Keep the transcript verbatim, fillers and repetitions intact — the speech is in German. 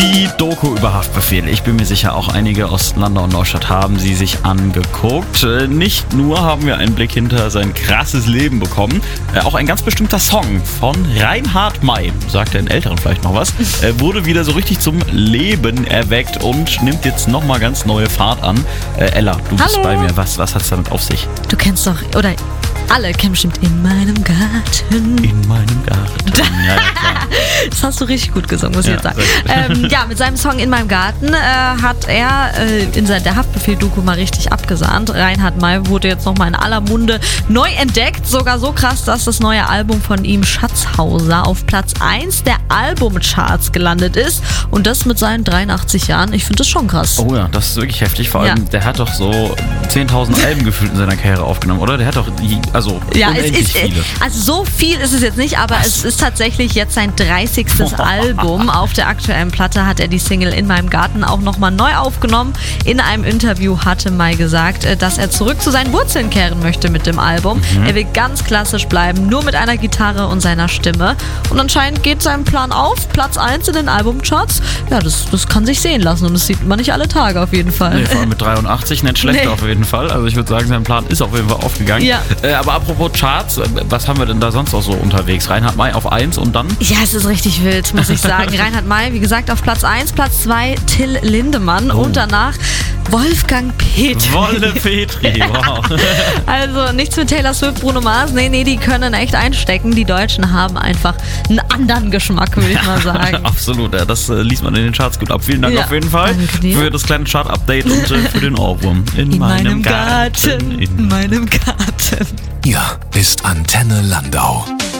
Die Doku über Haftbefehl. Ich bin mir sicher, auch einige aus Landau und Neustadt haben sie sich angeguckt. Nicht nur haben wir einen Blick hinter sein krasses Leben bekommen, auch ein ganz bestimmter Song von Reinhard May, sagt den Älteren vielleicht noch was, wurde wieder so richtig zum Leben erweckt und nimmt jetzt nochmal ganz neue Fahrt an. Äh, Ella, du Hallo. bist bei mir. Was, was hat es damit auf sich? Du kennst doch, oder alle kennen bestimmt In meinem Garten. In meinem Garten. Ja, ja, klar. Das hast du richtig gut gesungen, muss ich Ja, jetzt sagen. sehr gut. Ähm, ja, mit seinem Song In meinem Garten äh, hat er äh, in seiner der Haftbefehl-Doku mal richtig abgesahnt. Reinhard May wurde jetzt nochmal in aller Munde neu entdeckt. Sogar so krass, dass das neue Album von ihm, Schatzhauser, auf Platz eins der Albumcharts gelandet ist. Und das mit seinen dreiundachtzig Jahren. Ich finde das schon krass. Oh ja, das ist wirklich heftig. Vor allem, Ja. der hat doch so zehntausend Alben gefühlt in seiner Karriere aufgenommen, oder? Der hat doch, also Ja, es unendlich ist, viele. also so viel ist es jetzt nicht, aber Was? es ist tatsächlich jetzt sein dreißigstes Album. Auf der aktuellen Platte hat er die Single In meinem Garten auch nochmal neu aufgenommen. In einem Interview hatte May gesagt, dass er zurück zu seinen Wurzeln kehren möchte mit dem Album. Mhm. Er will ganz klassisch bleiben, nur mit einer Gitarre und seiner Stimme. Und anscheinend geht sein Plan auf. Platz eins in den Albumcharts. Ja, das, das kann sich sehen lassen und das sieht man nicht alle Tage auf jeden Fall. Nee, vor allem mit dreiundachtzig, nicht schlecht Nee. auf jeden Fall. Also ich würde sagen, sein Plan ist auf jeden Fall aufgegangen. Ja. Äh, aber apropos Charts, äh, was haben wir denn da sonst auch so unterwegs? Reinhard May auf eins und dann? Ja, es ist richtig wild, muss ich sagen. Reinhard May, wie gesagt, auf Platz eins, Platz zwei Till Lindemann Oh. und danach Wolfgang Petri. Wolle Petri, wow. Also nichts mit Taylor Swift, Bruno Mars. Nee, nee, die können echt einstecken. Die Deutschen haben einfach einen anderen Geschmack, würde ich mal sagen. Absolut, ja, das äh, liest man in den Charts gut ab. Vielen Dank Ja, auf jeden Fall danke dir. für das kleine Chart-Update und äh, für den Ohrwurm. In, In meinem Garten, In in meinem Garten. Hier ist Antenne Landau.